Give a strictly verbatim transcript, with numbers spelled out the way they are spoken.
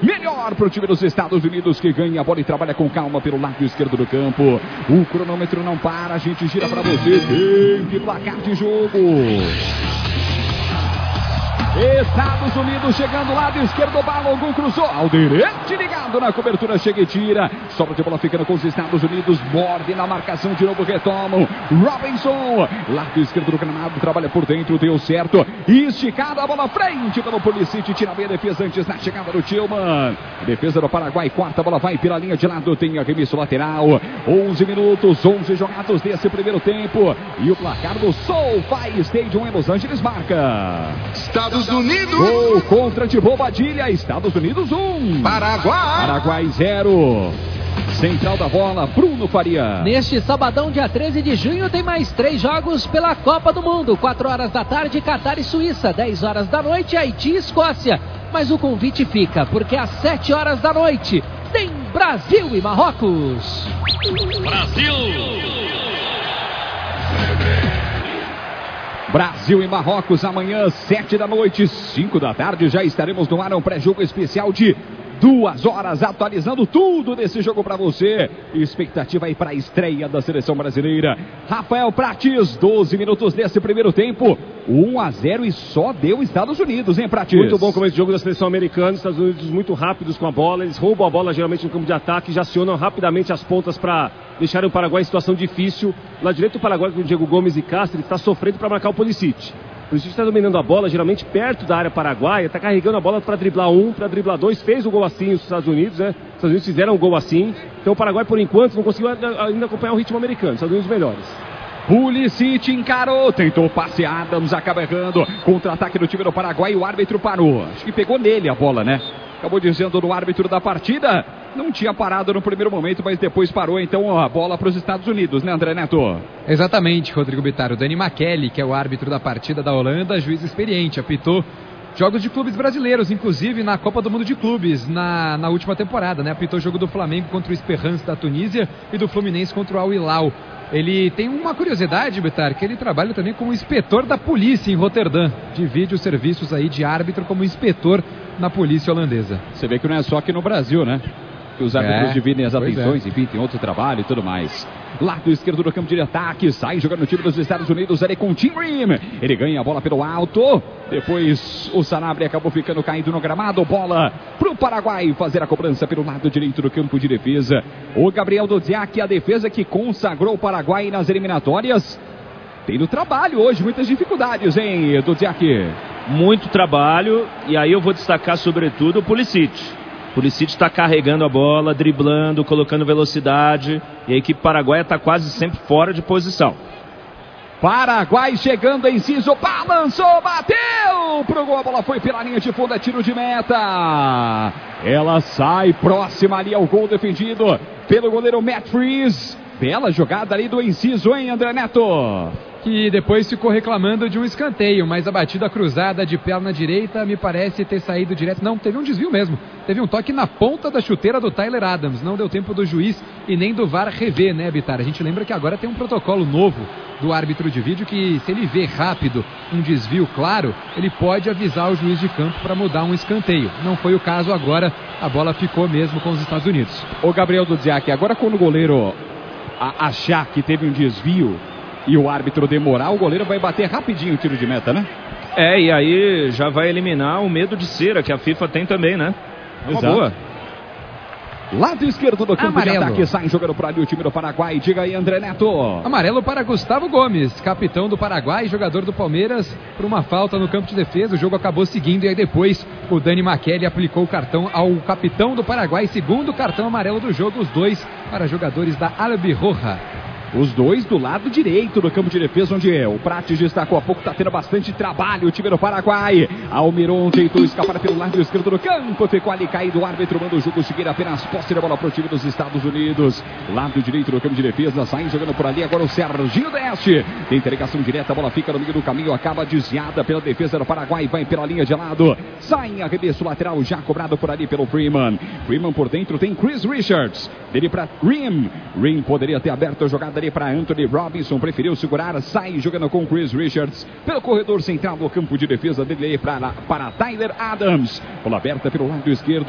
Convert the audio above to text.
melhor para o time dos Estados Unidos, que ganha a bola e trabalha com calma pelo lado esquerdo do campo. O cronômetro não para, a gente gira para você. Tempo e placar de jogo. Estados Unidos chegando lado esquerdo, Balogun cruzou ao direito, ligado na cobertura, chega e tira, sobra de bola ficando com os Estados Unidos, morde na marcação, de novo retomam, Robinson, lado esquerdo do gramado, trabalha por dentro, deu certo, esticada a bola frente pelo Pulisic, tira bem a defesa antes na chegada do Tillman, defesa do Paraguai, quarta a bola vai pela linha de lado, tem arremesso lateral, onze minutos, onze jogados desse primeiro tempo, e o placar do SoFi Stadium em Los Angeles marca Estados Unidos. Gol contra de Bobadilha. Estados Unidos um. Paraguai. Paraguai zero. Central da bola, Bruno Faria. Neste sabadão, dia treze de junho, tem mais três jogos pela Copa do Mundo. quatro horas da tarde, Catar e Suíça. dez horas da noite, Haiti e Escócia. Mas o convite fica, porque às sete horas da noite tem Brasil e Marrocos. Brasil! Brasil e Marrocos amanhã, sete da noite, cinco da tarde, já estaremos no ar, um pré-jogo especial de duas horas, atualizando tudo desse jogo para você. Expectativa aí para a estreia da seleção brasileira. Rafael Prates, doze minutos desse primeiro tempo, um a zero e só deu Estados Unidos, hein, Prates? Muito bom começo de jogo da seleção americana, Estados Unidos muito rápidos com a bola, eles roubam a bola geralmente no campo de ataque, já acionam rapidamente as pontas para deixarem o Paraguai em situação difícil. Lá direito o Paraguai com o Diego Gomes e Castro, ele está sofrendo para marcar o Pulisic. O Pulisic está dominando a bola, geralmente perto da área paraguaia, está carregando a bola para driblar um, para driblar dois, fez o gol assim os Estados Unidos, né? Os Estados Unidos fizeram um gol assim, então o Paraguai por enquanto não conseguiu ainda acompanhar o ritmo americano, os Estados Unidos melhores. Pulisic encarou, tentou passe, Adams acaba errando, contra-ataque do time do Paraguai, o árbitro parou, acho que pegou nele a bola, né? Acabou dizendo no árbitro da partida, não tinha parado no primeiro momento, mas depois parou, então a bola para os Estados Unidos, né, André Neto? Exatamente, Rodrigo Bittar. O Danny McKelly, que é o árbitro da partida da Holanda, juiz experiente, apitou jogos de clubes brasileiros, inclusive na Copa do Mundo de Clubes, na, na última temporada, né? Apitou o jogo do Flamengo contra o Esperance da Tunísia e do Fluminense contra o Al Hilal. Ele tem uma curiosidade, Bittar, que ele trabalha também como inspetor da polícia em Roterdã. Divide os serviços aí de árbitro como inspetor na polícia holandesa. Você vê que não é só aqui no Brasil, né? Que os árbitros é, dividem as atenções, é. enfim, tem outro trabalho e tudo mais. Lado esquerdo do campo de ataque, sai jogando no time dos Estados Unidos, ali com o Tim Ream. Ele ganha a bola pelo alto, depois o Sanabria acabou ficando caído no gramado, bola pro Paraguai fazer a cobrança pelo lado direito do campo de defesa. O Gabriel Dudziak, a defesa que consagrou o Paraguai nas eliminatórias, tem no trabalho hoje, muitas dificuldades, hein, Dudziak? Muito trabalho, e aí eu vou destacar sobretudo o Pulisic. O Pulisic está carregando a bola, driblando, colocando velocidade, e a equipe paraguaia está quase sempre fora de posição. Paraguai chegando em Ciso, balançou, bateu pro gol, a bola foi pela linha de fundo, é tiro de meta. Ela sai próxima ali ao gol defendido pelo goleiro Matt Freeze. Bela jogada ali do Enciso, hein, André Neto? Que depois ficou reclamando de um escanteio, mas a batida cruzada de perna direita me parece ter saído direto. Não, teve um desvio mesmo. Teve um toque na ponta da chuteira do Tyler Adams. Não deu tempo do juiz e nem do V A R rever, né, Bittar? A gente lembra que agora tem um protocolo novo do árbitro de vídeo que, se ele vê rápido um desvio claro, ele pode avisar o juiz de campo para mudar um escanteio. Não foi o caso agora, a bola ficou mesmo com os Estados Unidos. O Gabriel Dudziak, agora quando o goleiro a achar que teve um desvio e o árbitro demorar, o goleiro vai bater rapidinho o tiro de meta, né? É, e aí já vai eliminar o medo de cera que a FIFA tem também, né? É uma Exato. boa. Lado esquerdo do campo Amarelo. de ataque, sai jogando por ali o time do Paraguai. Diga aí, André Neto. Amarelo para Gustavo Gomes, capitão do Paraguai, jogador do Palmeiras, por uma falta no campo de defesa. O jogo acabou seguindo e aí depois o Danny McKelly aplicou o cartão ao capitão do Paraguai. Segundo cartão amarelo do jogo, os dois para jogadores da Albirroja. Os dois do lado direito do campo de defesa, onde o Prates destacou há pouco, está tendo bastante trabalho o time do Paraguai. Almiron tentou escapar pelo lado esquerdo do campo, ficou ali caído, o árbitro manda o jogo seguir, apenas posse de bola para o time dos Estados Unidos. Lado direito do campo de defesa, sai jogando por ali agora o Serginho Deste. Tem entregação direta, a bola fica no meio do caminho, acaba desviada pela defesa do Paraguai, vai pela linha de lado, sai em arremesso lateral, já cobrado por ali pelo Freeman. Freeman por dentro tem Chris Richards, dele para Ream. Ream poderia ter aberto a jogada para Anthony Robinson, preferiu segurar, sai jogando com Chris Richards pelo corredor central do campo de defesa dele para, para Tyler Adams, bola aberta pelo lado esquerdo.